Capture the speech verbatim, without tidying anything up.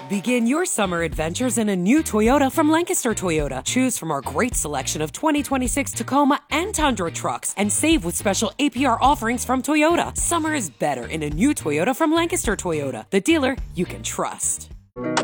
Begin your summer adventures in a new Toyota from Lancaster Toyota. Choose from our great selection of twenty twenty-six Tacoma and Tundra trucks and save with special A P R offerings from Toyota. Summer is better in a new Toyota from Lancaster Toyota, the dealer you can trust.